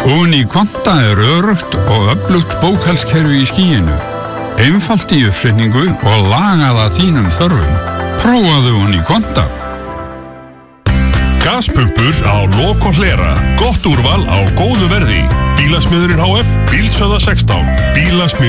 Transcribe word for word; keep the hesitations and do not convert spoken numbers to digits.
Unikonta er örugt og öflugt bókhaldskerfi í skýinu. Einfalt í uppsetningu og lagað að þínum þörfum. Prófaðu Unikonta. Gaspumpur á lok og hlera. Gott úrval á góðu verði. Bílasmiðurinn H F, Bílsöða sextán. Bílasmiður